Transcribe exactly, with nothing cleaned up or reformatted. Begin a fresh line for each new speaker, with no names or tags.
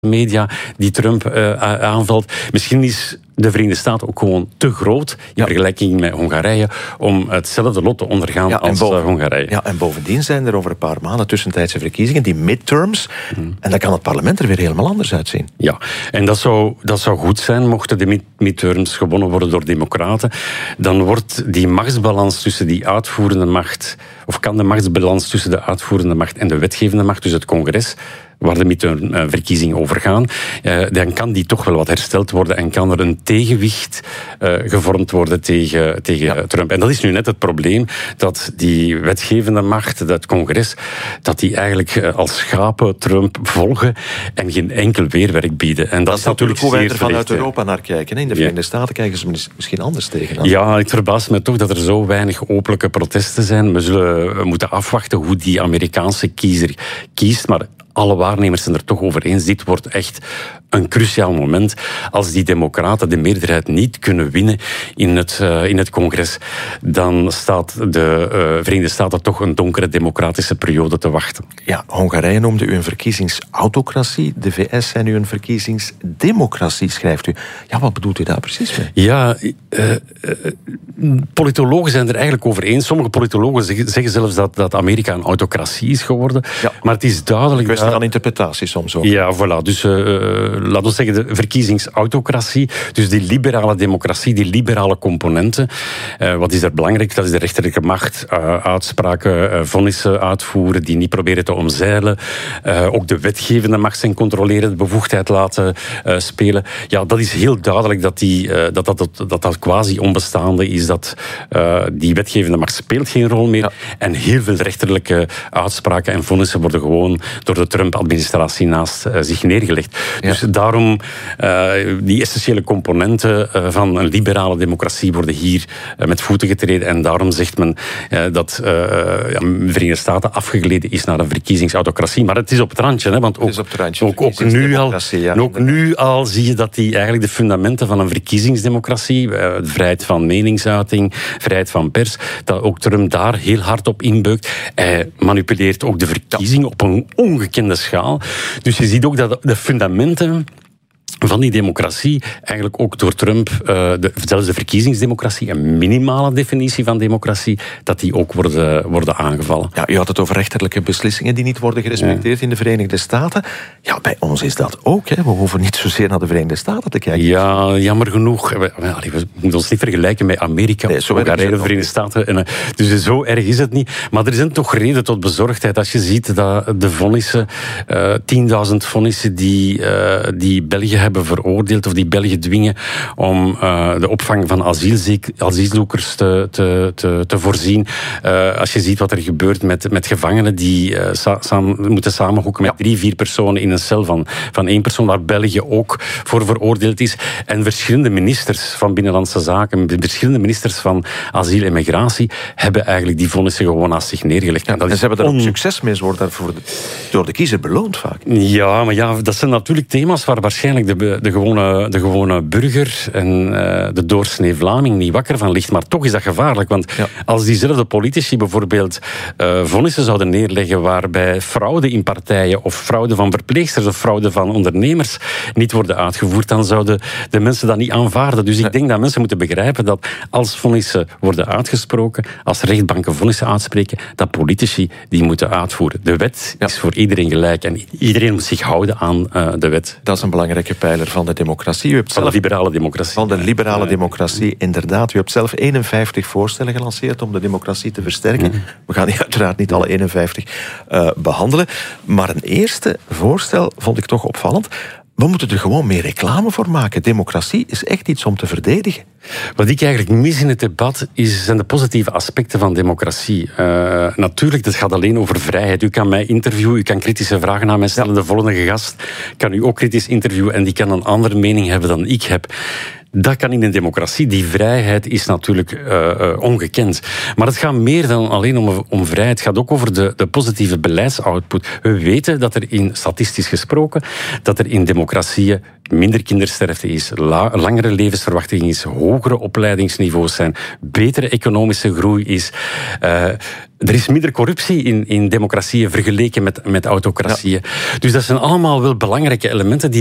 media die Trump uh, aanvalt. Misschien is de Verenigde Staten ook gewoon te groot in ja. vergelijking met Hongarije om hetzelfde lot te ondergaan ja, als boven, uh, Hongarije.
Ja, en bovendien zijn er over een paar maanden tussentijdse verkiezingen, die midterms, hmm. en dan kan het parlement er weer helemaal anders uitzien.
Ja, en dat zou, dat zou goed zijn mochten de mid- midterms gewonnen worden door democraten. Dan wordt die machtsbalans tussen die uitvoerende macht, of kan de machtsbalans tussen de uitvoerende macht en de wetgevende macht, dus het congres, waar de midtermverkiezingen over gaan, uh, dan kan die toch wel wat hersteld worden en kan er een tegenwicht uh, gevormd worden tegen, tegen ja. Trump. En dat is nu net het probleem, dat die wetgevende macht, dat congres, dat die eigenlijk uh, als schapen Trump volgen en geen enkel weerwerk bieden. En dat,
dat
is natuurlijk
hoe wij er vanuit
slecht,
Europa naar kijken. In de Verenigde ja. Staten kijken ze misschien anders tegen.
Ja, het verbaast me toch dat er zo weinig openlijke protesten zijn. We zullen moeten afwachten hoe die Amerikaanse kiezer kiest, maar alle waarnemers zijn er toch over eens. Dit wordt echt een cruciaal moment. Als die democraten de meerderheid niet kunnen winnen in het, uh, in het congres, dan staat de uh, Verenigde Staten toch een donkere democratische periode te wachten.
Ja, Hongarije noemde u een verkiezingsautocratie. De V S zijn nu een verkiezingsdemocratie, schrijft u. Ja, wat bedoelt u daar precies mee?
Ja, uh, uh, politologen zijn er eigenlijk over eens. Sommige politologen zeggen, zeggen zelfs dat, dat Amerika een autocratie is geworden. Ja. Maar het is duidelijk...
Een kwestie van interpretatie soms ook.
Ja, voilà. Dus uh, laten we zeggen de verkiezingsautocratie. Dus die liberale democratie, die liberale componenten. Uh, wat is er belangrijk? Dat is de rechterlijke macht. Uh, uitspraken, uh, vonnissen uitvoeren die niet proberen te omzeilen. Uh, ook de wetgevende macht zijn controleren, de bevoegdheid laten uh, spelen. Ja, dat is heel duidelijk dat die, uh, dat, dat, dat, dat, dat quasi onbestaande is. Dat uh, die wetgevende macht speelt geen rol meer. Ja. En heel veel rechterlijke uitspraken en vonnissen worden gewoon door de Trump-administratie naast uh, zich neergelegd. Ja. Dus daarom, uh, die essentiële componenten uh, van een liberale democratie worden hier uh, met voeten getreden. En daarom zegt men uh, dat uh, ja, de Verenigde Staten afgegleden is naar een verkiezingsautocratie. Maar het is op het randje, hè, want ook,
het randje,
ook, ook, nu al, ja, ook nu al zie je dat die eigenlijk de fundamenten van een verkiezingsdemocratie, uh, de vrijheid van meningsuiting, vrijheid van pers, dat ook Trump daar heel hard op inbeukt. Hij manipuleert ook de verkiezingen op een ongekende schaal. Dus je ziet ook dat de fundamenten van die democratie eigenlijk ook door Trump, uh, de, zelfs de verkiezingsdemocratie, een minimale definitie van democratie, dat die ook worden, worden aangevallen.
Ja, u had het over rechterlijke beslissingen die niet worden gerespecteerd ja. in de Verenigde Staten. Ja, bij ons is dat ook. Hè. We hoeven niet zozeer naar de Verenigde Staten te kijken.
Ja, jammer genoeg. We, we moeten ons niet vergelijken met Amerika, nee, Hongarije, de Verenigde Staten. En, dus zo erg is het niet. Maar er zijn toch reden tot bezorgdheid. Als je ziet dat de vonnissen, uh, tienduizend vonnissen die, uh, die België hebben veroordeeld of die België dwingen om uh, de opvang van asielzoekers te, te, te, te voorzien. Uh, als je ziet wat er gebeurt met, met gevangenen die uh, sa- samen, moeten samenhoeken met ja. drie, vier personen in een cel van, van één persoon, waar België ook voor veroordeeld is. En verschillende ministers van Binnenlandse Zaken, verschillende ministers van asiel en migratie hebben eigenlijk die vonnissen gewoon naast zich neergelegd.
Ja, en, dat en ze hebben daar on... ook succes mee, ze worden daarvoor de, door de kiezer beloond vaak.
Ja, maar ja, dat zijn natuurlijk thema's waar waarschijnlijk de De gewone, de gewone burger en uh, de doorsnee Vlaming niet wakker van ligt. Maar toch is dat gevaarlijk. Want ja. als diezelfde politici bijvoorbeeld uh, vonnissen zouden neerleggen waarbij fraude in partijen of fraude van verpleegsters of fraude van ondernemers niet worden uitgevoerd, dan zouden de mensen dat niet aanvaarden. Dus ik ja. denk dat mensen moeten begrijpen dat als vonnissen worden uitgesproken, als rechtbanken vonnissen uitspreken, dat politici die moeten uitvoeren. De wet ja. is voor iedereen gelijk en iedereen moet zich houden aan uh, de wet.
Dat is een belangrijke pijler van de democratie. U hebt
van
zelf,
de liberale democratie.
Van de liberale democratie, inderdaad. U hebt zelf eenenvijftig voorstellen gelanceerd om de democratie te versterken. Mm. We gaan uiteraard niet alle eenenvijftig uh, behandelen. Maar een eerste voorstel vond ik toch opvallend. We moeten er gewoon meer reclame voor maken. Democratie is echt iets om te verdedigen.
Wat ik eigenlijk mis in het debat is, zijn de positieve aspecten van democratie. Uh, natuurlijk, dat gaat alleen over vrijheid. U kan mij interviewen, u kan kritische vragen aan mij stellen. Ja. De volgende gast kan u ook kritisch interviewen en die kan een andere mening hebben dan ik heb. Dat kan in een democratie. Die vrijheid is natuurlijk uh, uh, ongekend. Maar het gaat meer dan alleen om, om vrijheid. Het gaat ook over de, de positieve beleidsoutput. We weten dat er in, statistisch gesproken, dat er in democratieën minder kindersterfte is, la, langere levensverwachting is, hogere opleidingsniveaus zijn, betere economische groei is. Uh, er is minder corruptie in, in democratieën vergeleken met, met autocratieën. Ja. Dus dat zijn allemaal wel belangrijke elementen die